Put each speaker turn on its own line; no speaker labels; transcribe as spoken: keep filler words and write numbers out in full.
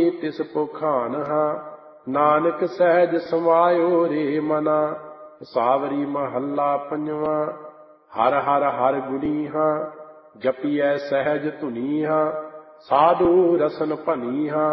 ਤਿਸ ਪੁਖਾਨ ਹਾਂ। ਨਾਨਕ ਸਹਿਜ ਸਮਾਇਓ ਰੇ ਮਨਾ। ਸਾਵਰੀ ਮਹੱਲਾ ਪੰਜਵਾਂ। ਹਰ ਹਰ ਹਰ ਗੁਣੀ ਹਾਂ। ਜਪੀਐ ਸਹਿਜ ਧੁਨੀ ਹਾਂ। ਸਾਧੂ ਰਸਨ ਭਨੀ ਹਾਂ।